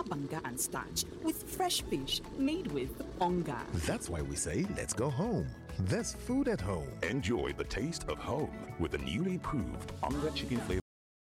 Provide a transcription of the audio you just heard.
banga and starch with fresh fish made with onga. That's why we say let's go home. There's food at home. Enjoy the taste of home with the newly improved Onga Chicken Flavor